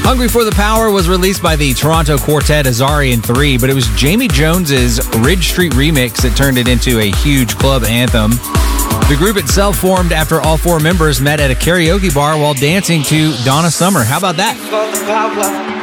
Hungry for the Power was released by the Toronto quartet Azari and 3, but it was Jamie Jones's Ridge Street remix that turned it into a huge club anthem. The group itself formed after all 4 members met at a karaoke bar while dancing to Donna Summer. How about that?